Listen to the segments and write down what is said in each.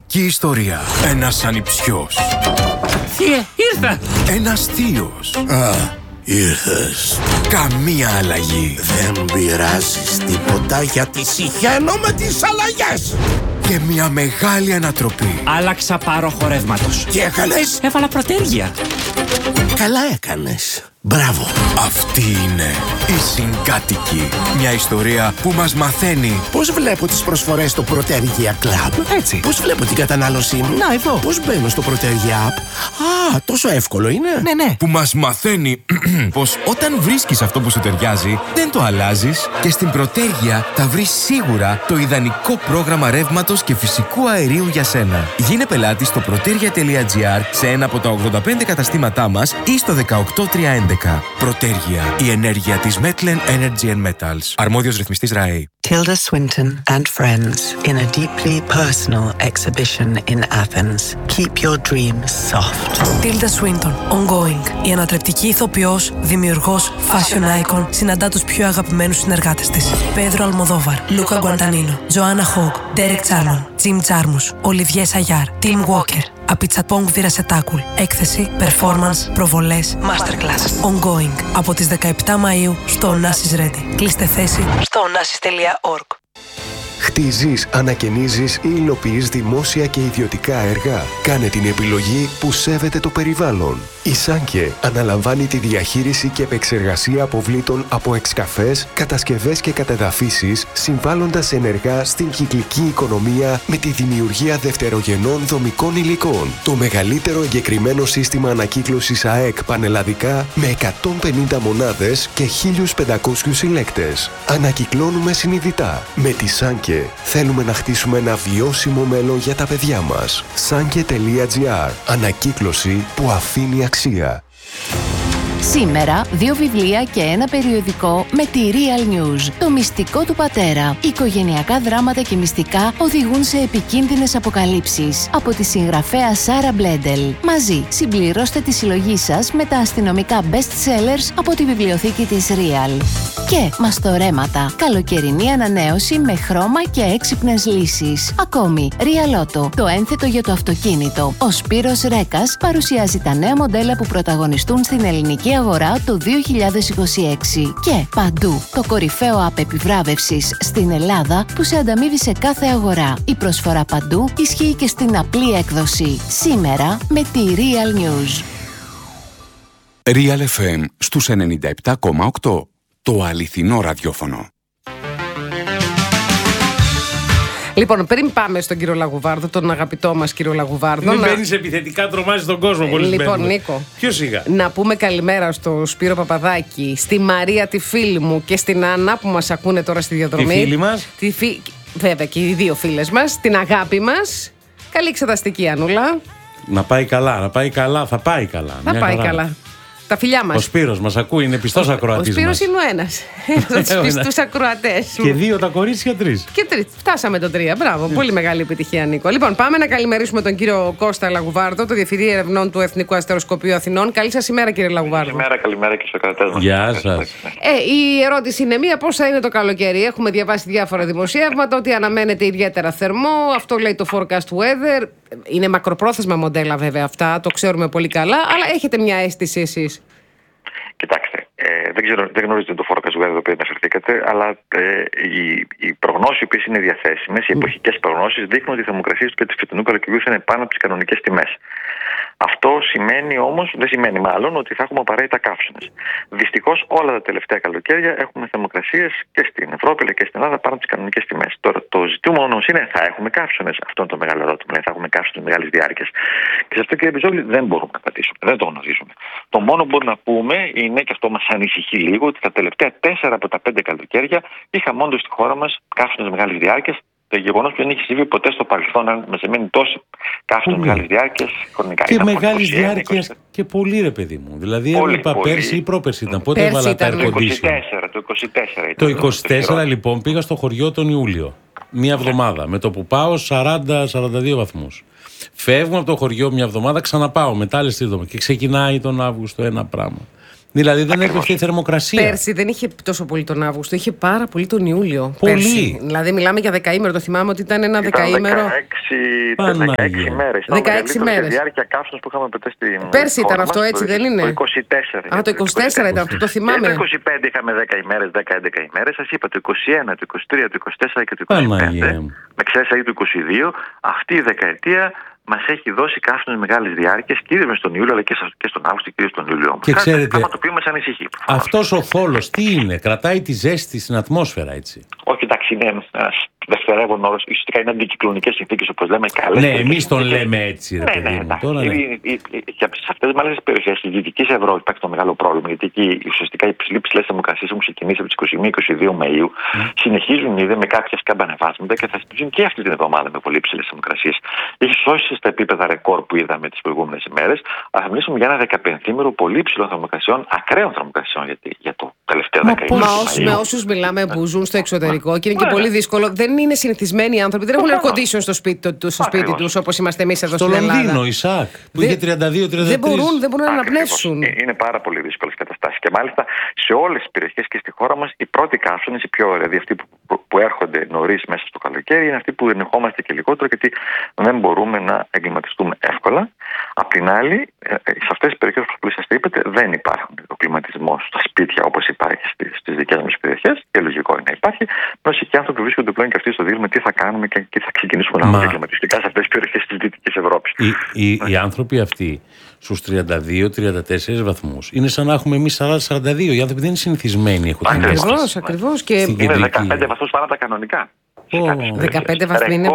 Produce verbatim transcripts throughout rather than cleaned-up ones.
πραγματική ιστορία. Ένας ανιψιός. Θεία, ήρθα! Ένας θείος. Α, ήρθες. Καμία αλλαγή. Δεν πειράζεις τίποτα γιατί συχαίνω με τις αλλαγές. Και μια μεγάλη ανατροπή. Άλλαξα πάροχο ρεύματος. Τι έκανες? Έβαλα προτέργεια. Καλά έκανες. Μπράβο. Αυτή είναι η Συγκάτοικοι. Μια ιστορία που μας μαθαίνει Πώς βλέπω τις προσφορές στο Protergia Club? έτσι. Πώς βλέπω την κατανάλωσή μου? Να, εδώ. Πώς μπαίνω στο Protergia App? Α, τόσο εύκολο είναι. Ναι, ναι. Που μας μαθαίνει πως όταν βρίσκεις αυτό που σου ταιριάζει, δεν το αλλάζεις και στην Protergia θα βρεις σίγουρα το ιδανικό πρόγραμμα ρεύματος και φυσικού αερίου για σένα. Γίνε πελάτη στο protergia.gr σε ένα από τα ογδόντα πέντε καταστήματά μας ή στο δεκαοκτώ τριακόσια έντεκα. Protergia, η ενέργεια της Metlen Energy and Metals. Αρμόδιος ρυθμιστής ΡΑΕ. Tilda Swinton and friends in a deeply personal exhibition in Athens. Keep your dreams soft. Tilda Swinton, ongoing. Η ανατρεπτική ηθοποιός, δημιουργός, fashion icon, συναντά τους πιο αγαπημένους συνεργάτες της. Πέδρο Αλμοδόβαρ, Λούκα Γκουαντανίνο, Τζοάννα Χόγκ, Ντέρεκ Τσάρμαν, Τζιμ Τζάρμους, Ολιβιέ Σαγιάρ, Τιμ Walker. Απιτσαπόγκ Βιρασετάκουλ. Έκθεση, performance, προβολές, masterclass. Ongoing. Από τις δεκαεπτά Μαΐου στο Onassis Ready. Κλείστε θέση στο onassis τελεία org. Χτίζεις, ανακαινίζεις ή υλοποιείς δημόσια και ιδιωτικά έργα. Κάνε την επιλογή που σέβεται το περιβάλλον. Η Σάνκε αναλαμβάνει τη διαχείριση και επεξεργασία αποβλήτων από εξκαφές, κατασκευές και κατεδαφίσεις, συμβάλλοντας ενεργά στην κυκλική οικονομία με τη δημιουργία δευτερογενών δομικών υλικών. Το μεγαλύτερο εγκεκριμένο σύστημα ανακύκλωσης ΑΕΚ πανελλαδικά με εκατόν πενήντα μονάδες και χίλιους πεντακόσιους συλλέκτες. Ανακυκλώνουμε συνειδητά. Με τη Σάνκε θέλουμε να χτίσουμε ένα βιώσιμο μέλλον για τα παιδιά μας. Sanke τελεία gr. Ανακύκλωση που αφήνει αξία. Σήμερα, δύο βιβλία και ένα περιοδικό με τη Real News. Το μυστικό του πατέρα. Οικογενειακά δράματα και μυστικά οδηγούν σε επικίνδυνες αποκαλύψεις. Από τη συγγραφέα Σάρα Μπλέντελ. Μαζί, συμπληρώστε τη συλλογή σας με τα αστυνομικά best sellers από τη βιβλιοθήκη της Real. Και μαστορέματα. Καλοκαιρινή ανανέωση με χρώμα και έξυπνες λύσεις. Ακόμη, Real Auto. Το ένθετο για το αυτοκίνητο. Ο Σπύρος Ρέκας παρουσιάζει τα νέα μοντέλα που πρωταγωνιστούν στην ελληνική αγορά το δύο χιλιάδες είκοσι έξι. Και παντού, το κορυφαίο app επιβράβευσης στην Ελλάδα που σε ανταμείβει σε κάθε αγορά. Η προσφορά παντού ισχύει και στην απλή έκδοση. Σήμερα με τη Real News. Real εφ εμ στους ενενήντα επτά κόμμα οκτώ. Το αληθινό ραδιόφωνο. Λοιπόν, πριν πάμε στον κύριο Λαγουβάρδο, τον αγαπητό μας κύριο Λαγουβάρδο. Μην να... μπαίνεις επιθετικά, τρομάζεις τον κόσμο πολύ. Λοιπόν, Νίκο. Πιο σιγά. Να πούμε καλημέρα στο Σπύρο Παπαδάκη, στη Μαρία τη φίλη μου και στην Άννα που μας ακούνε τώρα στη διαδρομή. Τη φίλη μας. Τη φι... Βέβαια και οι δύο φίλες μας. Την αγάπη μας. Καλή εξεταστική, Ανούλα. Να πάει καλά, να πάει καλά, θα πάει καλά. Θα Μια πάει χαρά. καλά. Τα φιλιά μας. Ο Σπύρος μας ακούει, είναι πιστός ακροατής Ο Σπύρος μας. είναι ο ένας. Ένας από τους πιστούς ακροατές. Και δύο τα κορίτσια, τρεις. Και τρεις. Φτάσαμε το τρία. Μπράβο. Πολύ μεγάλη επιτυχία, Νίκο. Λοιπόν, πάμε να καλημερίσουμε τον κύριο Κώστα Λαγουβάρδο, το Διευθυντή Ερευνών του Εθνικού Αστεροσκοπείου Αθηνών. Καλή σας ημέρα, κύριε Λαγουβάρδο. Καλημέρα, καλημέρα και στους ακροατές μας. Γεια σας. Ε, η ερώτηση είναι μία: πώς θα είναι το καλοκαίρι? Έχουμε διαβάσει διάφορα δημοσιεύματα ότι αναμένεται ιδιαίτερα θερμό. Αυτό λέει το forecast weather. Είναι μακροπρόθεσμα μοντέλα, βέβαια αυτά. Το ξέρουμε πολύ καλά. Αλλά έχετε μια αίσθηση εσείς? Κοιτάξτε, ε, δεν, ξέρω, δεν γνωρίζετε το forecast weather το οποίο αναφερθήκατε, αλλά ε, οι, οι προγνώσεις οι οποίες είναι διαθέσιμες, οι εποχικές προγνώσεις, δείχνουν ότι οι θερμοκρασίες του φετινού καλοκαιριού θα είναι πάνω από τις κανονικές τιμές. Αυτό σημαίνει όμως, δεν σημαίνει μάλλον, ότι θα έχουμε απαραίτητα καύσονες. Δυστυχώς όλα τα τελευταία καλοκαίρια έχουμε θερμοκρασίες και στην Ευρώπη αλλά και στην Ελλάδα πάνω από τις κανονικές τιμές. Τώρα το ζητούμενο όμως είναι, θα έχουμε καύσονες? Αυτό είναι το μεγάλο ερώτημα. Δηλαδή, θα έχουμε καύσονες μεγάλης διάρκειας? Και σε αυτό, κύριε Μπιζόγλη, δεν μπορούμε να απαντήσουμε. Δεν το γνωρίζουμε. Το μόνο που μπορούμε να πούμε είναι, και αυτό μας ανησυχεί λίγο, ότι τα τελευταία τέσσερα από τα πέντε καλοκαίρια είχαμε όντως στη χώρα μας καύσονες μεγάλης διάρκειας. Το γεγονός που δεν έχει συμβεί ποτέ στο παρελθόν να μαζεμένει τόση καύσονες mm. μεγάλης διάρκειας χρονικά. Και μεγάλης διάρκειας και πολύ, ρε παιδί μου. Δηλαδή, έβλεπα πέρσι ή πρόπερσι ήταν. Πότε έβαλα τα air condition? Το είκοσι τέσσερα. Το είκοσι τέσσερα, λοιπόν, πήγα στο χωριό τον Ιούλιο. Μία εβδομάδα. Με το που πάω σαράντα σαράντα δύο βαθμούς. Φεύγουμε από το χωριό μια εβδομάδα, ξαναπάω μετά άλλες τρεις εβδομάδες. Και ξεκινάει τον Αύγουστο ένα πράγμα. Δηλαδή δεν έπεφτε η θερμοκρασία. Πέρσι δεν είχε τόσο πολύ τον Αύγουστο, είχε πάρα πολύ τον Ιούλιο. Πολύ. Πέρσι. Δηλαδή μιλάμε για δεκαήμερο. Το θυμάμαι ότι ήταν ένα δεκαήμερο. δεκαέξι μέρες. δεκαέξι μέρες. Τη διάρκεια καύσωνος που είχαμε πετέ στην. Πέρσι ήταν αυτό, έτσι δεν είναι? Το είκοσι τέσσερα. Α, το είκοσι τέσσερα ήταν αυτό, το θυμάμαι. Το είκοσι πέντε είχαμε δέκα ημέρες, δέκα έντεκα ημέρες. Σας είπα το είκοσι ένα, το είκοσι τρία, το είκοσι τέσσερα και το είκοσι πέντε. Με εξαίρεση του είκοσι δύο. Αυτή η δεκαετία μας έχει δώσει καύσωνες μεγάλες διάρκειες, κυρίως στον Ιούλιο, αλλά και στον Αύγουστο, κυρίως στον Ιούλιο. Και ξέρετε, πράγμα το οποίο μας ανησυχεί. Αυτός ο φόλος τι είναι, κρατάει τη ζέστη στην ατμόσφαιρα, έτσι? Όχι, εντάξει, είναι ένας δευτερεύον όρος. Ουσιαστικά είναι αντικυκλωνικές συνθήκες, όπως λέμε. Καλές. Ναι, εμείς τον λέμε έτσι. Ρε, ναι, ναι, ναι. Τώρα, ναι. Σε αυτές μάλιστα τις περιοχές της Δυτικής Ευρώπης υπάρχει το μεγάλο πρόβλημα. Γιατί εκεί ουσιαστικά οι υψηλές θερμοκρασίες έχουν ξεκινήσει από τις είκοσι μία είκοσι δύο Μαΐου. Mm. Συνεχίζουν ήδη με κάποια σκαμπανεβάσματα και θα συνεχίζουν και αυτή την εβδομάδα με πολύ υψηλές θερμοκρασίες. Έχει σώσει στα επίπεδα ρεκόρ που είδαμε τις προηγούμενες ημέρες. Αλλά θα μιλήσουμε για ένα δεκαπενθήμερο πολύ υψηλών θερμοκρασιών, ακραίων θερμοκρασιών γιατί, για το τελευταίο δεκαήμερο. Μα με όσους μιλάμε που ζουν στο εξωτερικό και είναι και πολύ δύσκολο, δεν είναι συνηθισμένοι οι άνθρωποι, δεν έχουν air condition στο σπίτι, το, στο σπίτι τους όπως είμαστε εμείς εδώ στο στην Ελλάδα. Στο Λονδίνο, Ισάκ, που είχε τριάντα δύο τριάντα τρία. Δεν μπορούν, δεν μπορούν να αναπνεύσουν. Είναι πάρα πολύ δύσκολες καταστάσεις. Και μάλιστα σε όλες τις περιοχές και στη χώρα μας οι πρώτοι καύσωνες, οι πιο, δηλαδή αυτοί που, που, που έρχονται νωρίς μέσα στο καλοκαίρι, είναι αυτοί που ενεχόμαστε και λιγότερο, γιατί δεν μπορούμε να εγκληματιστούμε εύκολα. Απ' την άλλη, σε αυτές τις περιοχές που σας είπατε, δεν υπάρχουν ο κλιματισμός στα σπίτια όπως υπάρχει στις δικές μας περιοχές. Και λογικό είναι να υπάρχει. Ενώ και οι άνθρωποι που βρίσκονται πλέον και αυτοί στο δίλημα τι θα κάνουμε και, και θα ξεκινήσουμε να έχουμε κλιματιστικά σε αυτές τις περιοχές της Δυτικής Ευρώπης. Οι, οι, οι άνθρωποι αυτοί στους τριάντα δύο τριάντα τέσσερα βαθμούς είναι σαν να έχουμε εμείς σαράντα σαράντα δύο. Οι άνθρωποι δεν είναι συνηθισμένοι. Ακριβώς, ακριβώς. Και είναι δεκαπέντε βαθμούς πάνω τα κανονικά. Oh. δεκαπέντε βαθμοί είναι.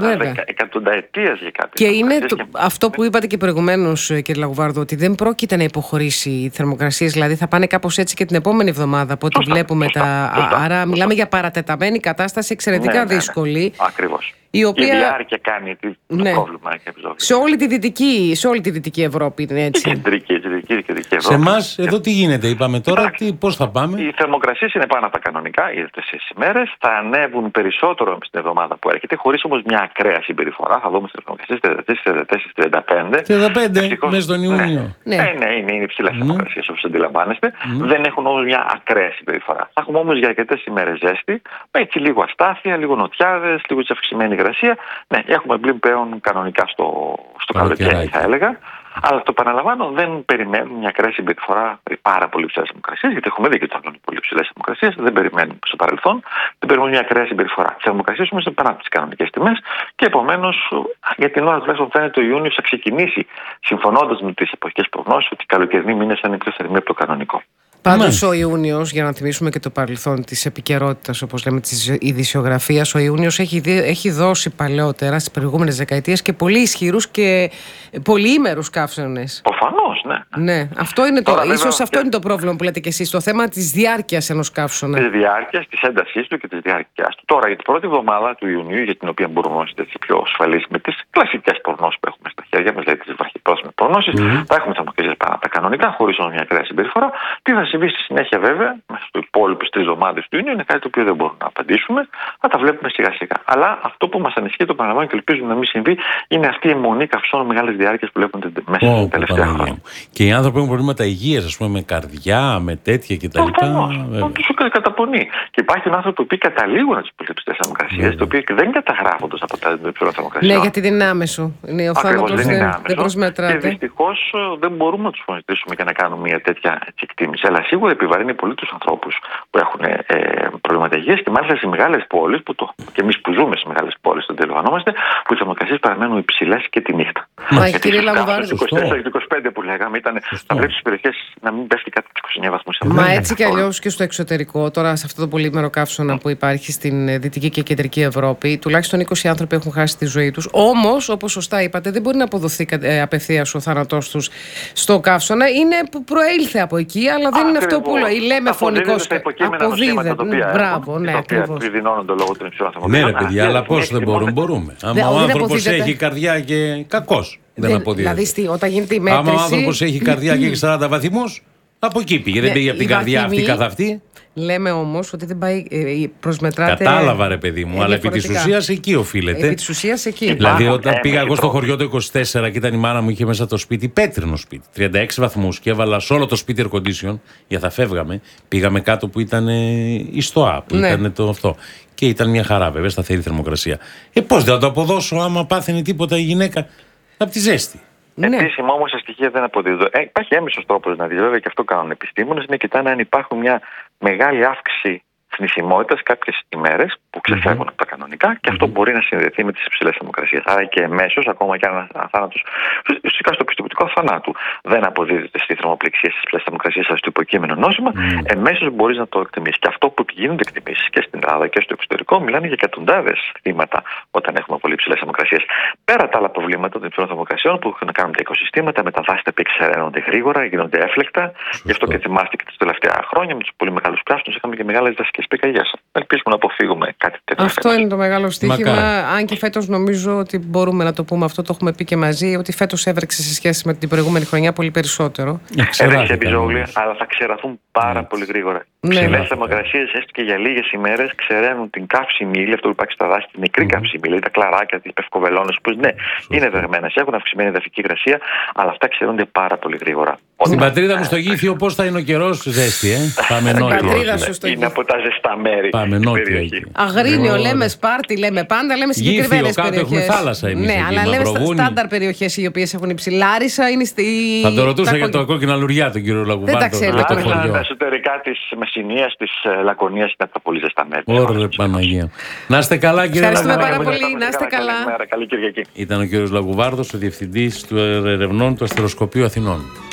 Εκατονταετίας για κάποιους. Και είναι το, αυτό που είπατε και προηγουμένως, κύριε Λαγουβάρδο, ότι δεν πρόκειται να υποχωρήσει οι θερμοκρασίες. Δηλαδή θα πάνε κάπως έτσι και την επόμενη εβδομάδα από ό,τι βλέπουμε. Τα, άρα μιλάμε για παρατεταμένη κατάσταση εξαιρετικά ναι, ναι, ναι. δύσκολη. Ακριβώς. Η οποία... Η διάρκεια κάνει το ναι. πρόβλημα. Σε όλη, τη δυτική, σε όλη τη Δυτική Ευρώπη είναι έτσι. Και κεντρική, κεντρική και δυτική Ευρώπη. Σε εμάς εδώ τι γίνεται, είπαμε τώρα, τι, πώς θα πάμε. Οι θερμοκρασίες είναι πάνω από τα κανονικά, οι τέσσερις ημέρες. Θα ανέβουν περισσότερο στην εβδομάδα που έρχεται, χωρίς όμως μια ακραία συμπεριφορά. Θα δούμε στις θερμοκρασίες τριάντα τέσσερα, τριάντα τέσσερα, τριάντα πέντε. τριάντα πέντε μέσα στον Ιούνιο. Ναι, ναι, ναι είναι, είναι υψηλές mm. θερμοκρασίες όπως αντιλαμβάνεστε. Mm. Δεν έχουν όμως μια ακραία συμπεριφορά. Θα έχουμε όμως για αρκετές ημέρες ζέστη, με έτσι λίγο αστάθεια, λίγο νοτιάδες, λίγο αυξημένη υγρασία. Ναι, έχουμε μπει πλέον κανονικά στο, στο καλοκαίρι, θα έλεγα. Αλλά το επαναλαμβάνω, δεν περιμένουμε μια ακραία συμπεριφορά πάρα πολύ ψηλές θερμοκρασίες, γιατί έχουμε δει και το πολύ ψηλές θερμοκρασίες. Δεν περιμένουμε στο παρελθόν, δεν περιμένουμε μια ακραία συμπεριφορά. Οι θερμοκρασίες όμως είναι πάνω από τις κανονικές τιμές και επομένως για την ώρα τουλάχιστον φαίνεται ο Ιούνιος θα ξεκινήσει συμφωνώντας με τις εποχικές προγνώσεις ότι οι καλοκαιρινοί μήνες θα είναι πιο θερμοί από το κανονικό. Πάντως ο Ιούνιος, για να θυμίσουμε και το παρελθόν της επικαιρότητας, όπως λέμε, της ειδησιογραφίας, ο Ιούνιος έχει, έχει δώσει παλαιότερα στις προηγούμενες δεκαετίες και πολύ ισχυρούς και πολυήμερους καύσωνες. Προφανώς, ναι. Ναι, αυτό είναι το, ίσως βέβαια, αυτό είναι το πρόβλημα που λέτε και εσείς, το θέμα της διάρκειας ενός καύσωνα. Της διάρκειας, της έντασής του και της διάρκειας του. Τώρα, για την πρώτη εβδομάδα του Ιουνίου, για την οποία μπορούμε να είμαστε πιο ασφαλείς με τις κλασικές προγνώσεις που έχουμε στα χέρια μας, δηλαδή τις βραχυπρόθεσμες προγνώσεις, mm-hmm. θα έχουμε θερμοκρασίες πάνω από τα κανονικά, χωρίς όμως μια ακραία συμπεριφορά. Τι θα συμβεί στη συνέχεια, βέβαια, μέσα στο υπόλοιπο τρεις εβδομάδες του Ιουνίου είναι κάτι το οποίο δεν μπορούμε να απαντήσουμε. Θα τα βλέπουμε σιγά σιγά. Αλλά αυτό που μας ανησυχεί, το παραλαμβάνω και ελπίζουμε να μην συμβεί, είναι αυτή η αιμονή καυσών μεγάλες διάρκειες που βλέπουμε μέσα oh, στα τελευταία χρόνια. Και οι άνθρωποι έχουν προβλήματα υγείας, ας πούμε, με καρδιά, με τέτοια κτλ. Του σου καταπονεί. Και υπάρχουν άνθρωποι που καταλήγουν από τις πολύ υψηλές θερμοκρασίες, το οποίο δεν καταγράφονται από τα υψηλά θερμοκρασία. Ναι, γιατί δεν είναι άμεσο. Είναι ο θάνατος δεν, δεν προσμετράται. Και δυστυχώς δεν μπορούμε να τους φωνητήσουμε και να κάνουμε μια τέτοια εκτίμηση. Αλλά σίγουρα επιβαρύνει πολύ τους ανθρώπους που έχουν ε, προβλήματα υγείας και μάλιστα σε μεγάλες πόλεις, που το, και εμείς που ζούμε σε μεγάλες πόλεις, το αντιλαμβανόμαστε, που οι θερμοκρασίες παραμένουν υψηλές και τη νύχτα. Μα κύριε Λαγουβάρδο, είκοσι τέσσερα και είκοσι πέντε που λέγαμε ήταν να βλέπει τις περιοχές να μην πέφτει κάτω από είκοσι εννέα βαθμούς. Μα έτσι κι αλλιώς και στο εξωτερικό, τώρα σε αυτό το πολύμερο καύσωνα που υπάρχει στην Δυτική και Κεντρική Ευρώπη, τουλάχιστον είκοσι άνθρωποι έχουν χάσει τη ζωή τους. Όμως, όπως σωστά είπατε, δεν μπορεί να αποδοθεί απευθείας ο θάνατός τους στο καύσωνα. Είναι που προήλθε από εκεί, αλλά δεν είναι αυτό που λέμε φωνικός. Αποδίδεται. Μπράβο, ναι, ακριβώς. Ναι, ρε παιδιά, αλλά πώς δεν μπορούμε. Μπορούμε. Αν ο άνθρωπος έχει καρδιά και κακός. Δεν αποδίδεται. Δηλαδή, όταν γίνεται η μέτρηση. Αν ο άνθρωπος έχει καρδιά και έχει σαράντα βαθμούς, από εκεί πήγε. Δεν πήγε από την καρδιά αυτή καθ' αυτή. Λέμε όμως ότι δεν πάει, ε, προσμετράται. Κατάλαβα, ρε παιδί μου, αλλά επί της ουσίας εκεί οφείλεται. Επί της ουσίας εκεί. Δηλαδή, όταν ε, πήγα εγώ στο χωριό το είκοσι τέσσερα και ήταν η μάνα μου, είχε μέσα το σπίτι, πέτρινο σπίτι, τριάντα έξι βαθμούς, και έβαλα σε όλο το σπίτι air condition, για θα φεύγαμε. Πήγαμε κάτω που ήταν η στοά, που ναι. ήταν το αυτό. Και ήταν μια χαρά, βέβαια, σταθερή θερμοκρασία. Ε, πώς δεν θα το αποδώσω άμα πάθαινε τίποτα η γυναίκα από τη ζέστη. Ναι. Επίσημα όμως τα στοιχεία δεν αποδίδονται. Ε, υπάρχει έμεσος τρόπος να δει, βέβαια, και αυτό κάνουν επιστήμονες, είναι κοιτάνε αν υπάρχουν μια μεγάλη αύξηση θνησιμότητας κάποιες ημέρες που ξεφεύγουν mm-hmm. από τα κανονικά, και αυτό mm-hmm. μπορεί να συνδεθεί με τις υψηλές θερμοκρασίες. Άρα και εμέσως, ακόμα και αν αθάνατος, ουσιαστικά στο πιστοποιητικό θανάτου δεν αποδίδεται στη θερμοπληξία στις υψηλές θερμοκρασίες, αλλά στο υποκείμενο νόσημα, mm-hmm. εμέσως μπορείς να το εκτιμήσεις. Και αυτό που γίνονται εκτιμήσεις και στην Ελλάδα και στο εξωτερικό, μιλάνε για εκατοντάδες θύματα όταν έχουμε πολύ υψηλές θερμοκρασίες. Πέρα τα άλλα προβλήματα των υψηλών θερμοκρασιών που έχουν να κάνουν τα οικοσυστήματα, με τα δάση που εξαιρένονται γρήγορα, γίνονται έφλεκτα. Γι' αυτό και θυμάστε και τα τελευταία χρόνια με τους πολύ μεγάλους πράσινους είχαμε και μεγάλες δασικές πυρκαγιές. Ελπίζουμε να αποφύγουμε κάτι τέτοιο. Αυτό είναι το μεγάλο στοίχημα. Αν και φέτος νομίζω ότι μπορούμε να το πούμε αυτό, το έχουμε πει και μαζί, ότι φέτος έβρεξε σε σχέση με την προηγούμενη χρονιά πολύ περισσότερο. Έβρεξε επιζώγλια, αλλά θα ξεραθούν πάρα πολύ γρήγορα. Ψηλές θερμοκρασίες, έστω και για λίγες ημέρες, ξεραίνουν την καύσιμη ύλη, αυτό που υπάρχει στα δάση, την νεκρή mm. καύσιμη ύλη, τα κλαράκια, τις πευκοβελώνες, που ναι, είναι δεγμένες, έχουν αυξημένη εδαφική υγρασία, αλλά αυτά ξεραίνονται πάρα πολύ γρήγορα. Στην πατρίδα μου στο Γήθιο, πώς θα είναι ο καιρός, ζέστη, ε? Πάμε νότια. Είναι από τα ζεστά μέρη. Πάμε νότια. Αγρίνιο, λέμε Σπάρτη, λέμε πάντα, λέμε συγκεκριμένες περιοχές. Έχουμε θάλασσα εμείς. Ναι, αλλά λέμε στάνταρ περιοχές οι οποίες έχουν υψηλή. Λάρισα είναι στη. Θα το ρωτούσα για το κόκκινα λουριά τον κύριο Λαγουβάρδο. Δεν τα ξέρω. Τα εσωτερικά της Μεσσηνίας, της Λακωνίας είναι τα πολύ ζεστά μέρη. Ωρε Παναγία. Να είστε καλά, κύριε Λαγουβάρδο. Ευχαριστούμε πάρα πολύ. Να είστε καλά. Καλή Κυριακή. Ήταν ο κύριος Λαγουβάρδος, ο διευθυντής του ερευνών του Αστεροσκοπείου Αθηνών.